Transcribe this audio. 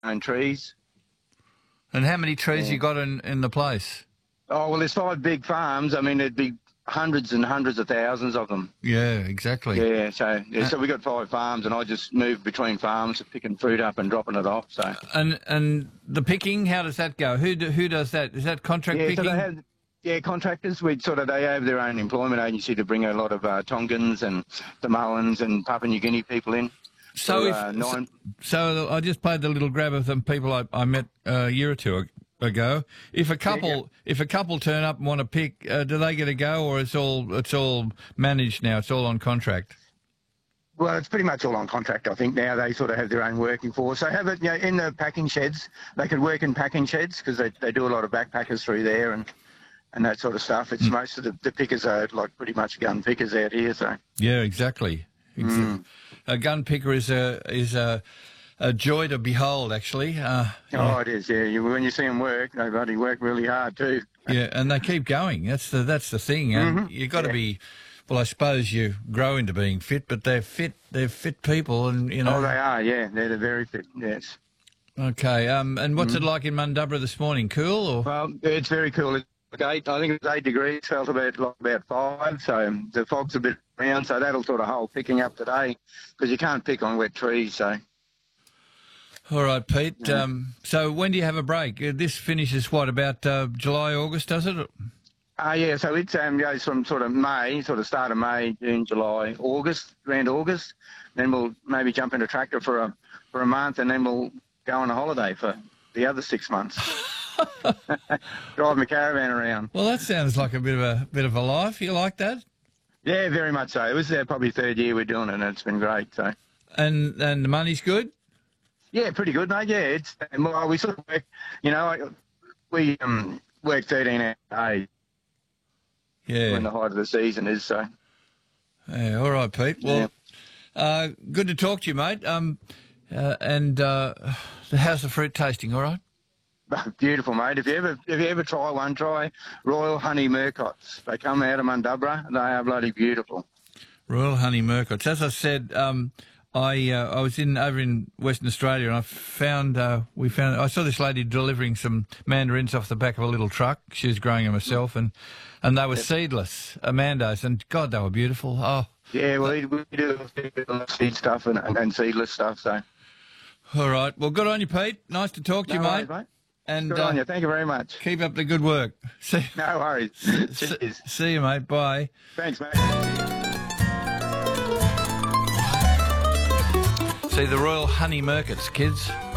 own trees. And how many trees you got in the place? Oh, well, there's 5 big farms. I mean, there'd be hundreds and hundreds of thousands of them. Yeah, exactly. Yeah, so we got 5 farms, and I just move between farms, picking fruit up and dropping it off. So and the picking, how does that go? Who does that? Is that contract picking? So they have, contractors. They have their own employment agency to bring a lot of Tongans and Samoans and Papua New Guinea people in. So I just played the little grab of them people I met a year or two ago. If a couple turn up and want to pick, do they get a go, or it's all managed now? It's all on contract. Well, it's pretty much all on contract. I think now they sort of have their own working force. They have it, in the packing sheds. They could work in packing sheds because they do a lot of backpackers through there and that sort of stuff. It's most of the pickers are like pretty much gun pickers out here. So yeah, exactly. A gun picker is a joy to behold, actually. It is. Yeah, when you see them work, they bloody work really hard too. Yeah, and they keep going. That's the thing. And you've got to be. Well, I suppose you grow into being fit, but they're fit. They're fit people, and Oh, they are. Yeah, they're very fit. Yes. Okay. And what's it like in Mundubbera this morning? Cool? Or? Well, it's very cool. It's like I think it's 8 degrees. Felt about 5. So the fog's a bit around. So that'll sort of hold picking up today because you can't pick on wet trees. So. All right, Pete. Yeah. So when do you have a break? This finishes about July, August, does it? Yeah. So it goes from sort of May, start of May, June, July, August, around August. Then we'll maybe jump in a tractor for a month, and then we'll go on a holiday for the other 6 months. Drive my caravan around. Well, that sounds like a bit of a life. You like that? Yeah, very much so. It was probably 3rd year we're doing it, and it's been great. So. And the money's good? Yeah, pretty good, mate. Yeah, we sort of work, we work 13 hours a day. Yeah. When the height of the season is, so. Yeah, all right, Pete. Well, good to talk to you, mate. And how's the fruit tasting, all right? Beautiful, mate. If you ever try Royal Honey Murcots. They come out of Mundubbera. They are bloody beautiful. Royal Honey Murcots. As I said, I was over in Western Australia, and I saw this lady delivering some mandarins off the back of a little truck. She was growing them herself, and they were seedless Amandos, and God, they were beautiful. Oh, yeah. Well, we do seed stuff and seedless stuff. So, all right. Well, good on you, Pete. Nice to talk to you, mate. And good on you. Thank you very much. Keep up the good work. No worries. See you, mate. Bye. Thanks, mate. See the Royal Honey Murcots, kids.